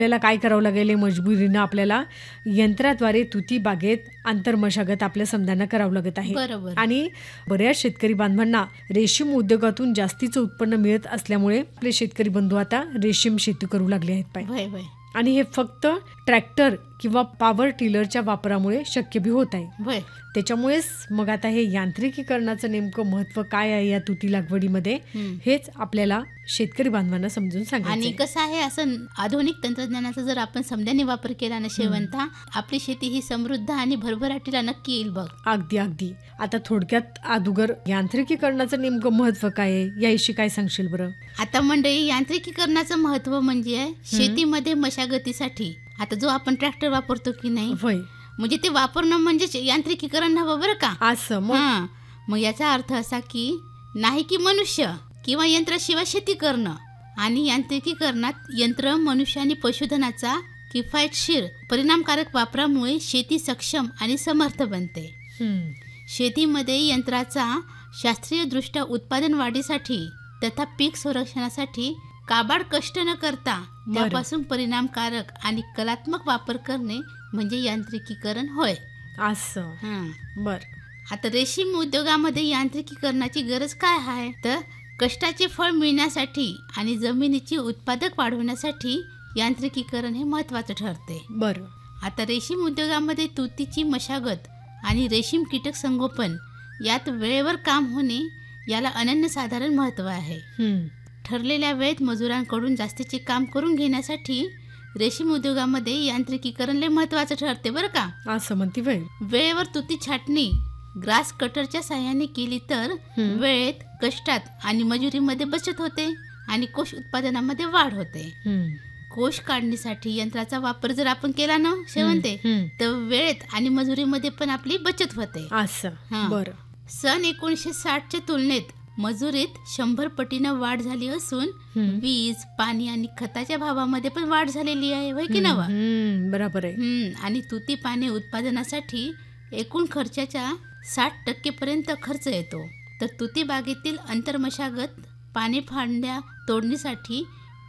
आपल्याला काय करावं लागेल, मजबुरीनं आपल्याला यंत्राद्वारे तुती बागेत आंतरमशागत आपल्या समजांना करावं लागत आहे. बरोबर. आणि बऱ्याच शेतकरी बांधवांना रेशीम उद्योगातून जास्तीचं उत्पन्न मिळत असल्यामुळे आपले शेतकरी बंधू आता रेशीम शेती करू लागले आहेत पाय. वय वय आणि हे फक्त ट्रॅक्टर किंवा पॉवर टिलरच्या वापरामुळे शक्य बी होत आहे. वय त्याच्यामुळेच मग आता हे यांत्रिकीकरणाचं नेमकं महत्व काय आहे या तुती लागवडीमध्ये, हेच आपल्याला शेतकरी बांधवांना समजून सांगायचं आणि आहे. कसं आहे, असं आधुनिक तंत्रज्ञानाचा जर आपण समजाने वापर केला ना शेवंता, आपली शेती ही समृद्ध आणि भरभराटीला नक्की येईल बघ. अगदी अगदी. आता थोडक्यात अगोदर यांत्रिकीकरणाचं नेमकं महत्व काय आहे याविषयी काय सांगशील बरं? आता मंडळी, यांत्रिकीकरणाचं महत्व म्हणजे शेतीमध्ये मशागतीसाठी आता जो आपण ट्रॅक्टर वापरतो की नाही, होय, म्हणजे ते वापरणं म्हणजे यांत्रिकीकरण हवं बरं का. असं मग हां, मग याचा अर्थ असा की नाही की मनुष्य किंवा यंत्राशिवाय शेती करणं. आणि यांत्रिकीकरणात यंत्र, मनुष्य आणि पशुधनाचा किफायतशीर परिणामकारक वापरामुळे शेती सक्षम आणि समर्थ बनते. शेतीमध्ये यंत्राचा शास्त्रीयदृष्ट्या उत्पादन वाढीसाठी तथा पीक संरक्षणासाठी काबाड कष्ट न करता त्यापासून परिणामकारक आणि कलात्मक वापर करणे म्हणजे यांत्रिकीकरण होय. असं. हां, बर. आता रेशीम उद्योगामध्ये यांत्रिकीकरणाची गरज काय आहे, तर कष्टाचे फळ मिळण्यासाठी आणि जमिनीची उत्पादक वाढवण्यासाठी यांत्रिकीकरण हे महत्त्वाचं ठरते. बरं. आता रेशीम उद्योगामध्ये तुतीची मशागत आणि रेशीम कीटक संगोपन यात वेळेवर काम होणे याला अनन्यसाधारण महत्त्व आहे. ठरलेल्या वेळेत मजुरांकडून जास्तीचे काम करून घेण्यासाठी रेशीम उद्योगामध्ये यांत्रिकीकरण लय महत्त्वाचं ठरते बरं का. असं म्हणते वय. वेळेवर तुती छाटणी ग्रास कटरच्या साहाय्याने केली तर वेळेत, कष्टात आणि मजुरीमध्ये बचत होते आणि कोश उत्पादनामध्ये वाढ होते. कोश काढणीसाठी यंत्राचा वापर जर आपण केला ना शेवंते, तर वेळेत आणि मजुरीमध्ये पण आपली बचत होते. असं. हां. बरं. सन 1960च्या तुलनेत मजुरीत 100 पटीनं वाढ झाली असून वीज, पाणी आणि खताच्या भावामध्ये पण वाढ झालेली आहे, होय की नवा. बरोबर आहे. आणि तुती पाने उत्पादनासाठी एकूण खर्चाच्या 60% पर्यंत खर्च येतो. तर तुती बागेतील अंतर्मशागत, पाने फांद्या तोडणीसाठी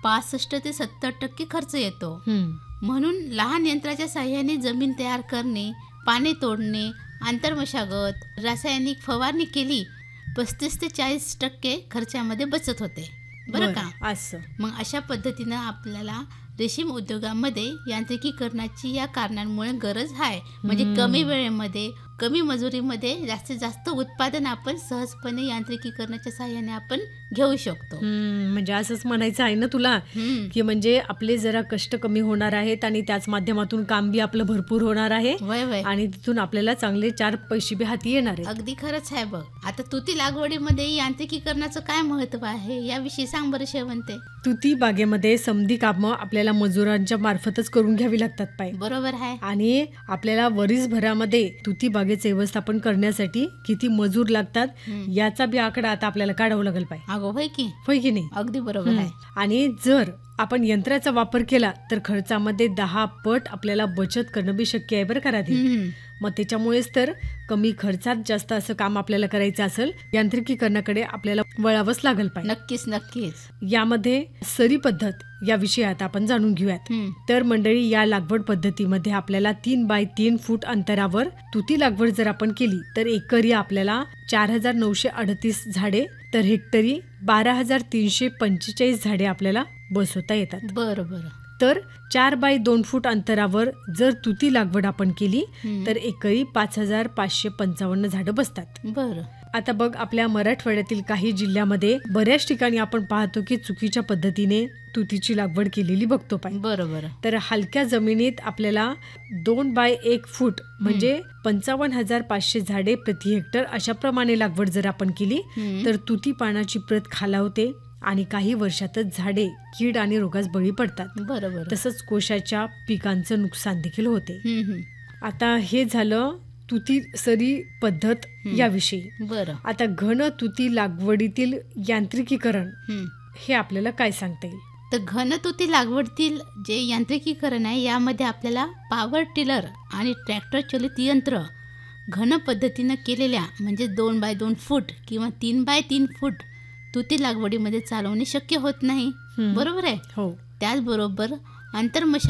65 ते 70% खर्च येतो. म्हणून लहान यंत्राच्या साहाय्याने जमीन तयार करणे, पाने तोडणे, आंतरमशागत, रासायनिक फवारणी केली 35 ते 40% खर्चामध्ये बचत होते बरं का. असं. मग अशा पद्धतीनं आपल्याला रेशीम उद्योगामध्ये यांत्रिकीकरणाची या कारणांमुळे गरज आहे. म्हणजे कमी वेळेमध्ये, कमी मजुरीमध्ये जास्तीत जास्त उत्पादन आपण सहजपणे यांत्रिकीकरणाच्या सहाय्याने आपण घेऊ शकतो. म्हणजे असंच म्हणायचं आहे ना तुला, की म्हणजे आपले जरा कष्ट कमी होणार आहेत आणि त्याच माध्यमातून काम बी आपलं भरपूर होणार आहे. वय वय आणि तिथून आपल्याला चांगले 4 पैसे बी हाती येणार आहेत. अगदी खरंच आहे बघ. आता तुती लागवडीमध्ये यांत्रिकीकरणाचं काय महत्व आहे याविषयी सांग बरं शेवंते. तुती बागेमध्ये समधी कामं आपल्याला मजुरांच्या मार्फतच करून घ्यावी लागतात पाय. बरोबर आहे. आणि आपल्याला वरीसभरामध्ये तुती बागेचे व्यवस्थापन करण्यासाठी किती मजूर लागतात याचा बी आकडा आता आपल्याला काढावं लागेल पाय. अगो होय की. होय की नाही. अगदी बरोबर आहे. आणि जर आपण यंत्राचा वापर केला तर खर्चामध्ये 10 पट आपल्याला बचत करणं बी शक्य आहे बरं का राधी. मग त्याच्यामुळेच तर कमी खर्चात जास्त असं काम आपल्याला करायचं असेल यांत्रिकीकरणाकडे आपल्याला वळावंच लागल पाहिजे. नक्कीच नक्कीच. यामध्ये सरी पद्धत या विषयात आपण जाणून घेऊयात. तर मंडळी, या लागवड पद्धतीमध्ये आपल्याला 3 बाय 3 फूट अंतरावर तुती लागवड जर आपण केली तर एकरी आपल्याला 4938 झाडे तर हेक्टरी 12345 झाडे आपल्याला बसवता येतात. बरं बरं. तर 4 बाय 2 फूट अंतरावर जर तुती लागवड आपण केली तर एकरी 5555 झाडं बसतात. बरं. आता बघ, आपल्या मराठवाड्यातील काही जिल्ह्यामध्ये बऱ्याच ठिकाणी आपण पाहतो की चुकीच्या पद्धतीने तुतीची लागवड केलेली बघतो पाहिजे. बरोबर. तर हलक्या जमिनीत आपल्याला 2 बाय 1 फूट म्हणजे 55,500 झाडे प्रति हेक्टर अशा प्रमाणे लागवड जर आपण केली तर तुती पानाची प्रत खालावते आणि काही वर्षातच झाडे कीड आणि रोगास बळी पडतात. बरोबर. तसंच कोशाच्या पिकांचं नुकसान देखील होते. आता हे झालं तुती सरी पद्धत याविषयी. बरं. आता घन तुती लागवडीतील यांत्रिकीकरण हे आपल्याला काय सांगता येईल? तर घन तुती लागवडीतील जे यांत्रिकीकरण आहे यामध्ये आपल्याला पॉवर टिलर आणि ट्रॅक्टर चलित यंत्र घन पद्धतीनं केलेल्या म्हणजे 2 बाय 2 फूट किंवा 3 बाय 3 फूट तुती लागवडीमध्ये चालवणे शक्य होत नाही. बरोबर आहे. हो. त्याचबरोबर आंतरमशागत